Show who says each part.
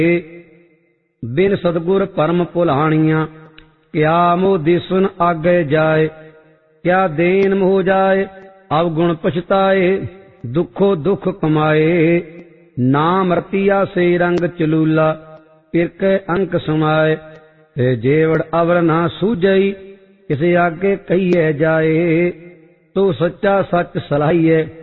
Speaker 1: बिन सतगुर परम भुलाणिया क्या मोह दिसुन आगे जाए। क्या देन मोह जाए अवगुण पछताए दुखो दुख कमाए। नाम रतिया से रंग चलूला पिरक अंक समाए। जेवड़ अवर ना सूझई किसे आगे कहिए जाए। तो सच्चा सच सलाहिए